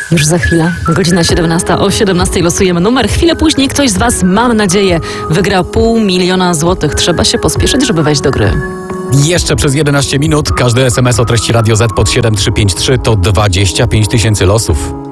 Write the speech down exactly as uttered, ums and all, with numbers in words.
Już za chwilę, godzina siedemnasta. O siedemnastej losujemy numer. Chwilę później ktoś z Was, mam nadzieję, wygra pół miliona złotych. Trzeba się pospieszyć, żeby wejść do gry. Jeszcze przez jedenaście minut każdy S M S o treści Radio Z pod siedem trzy pięć trzy to dwadzieścia pięć tysięcy losów.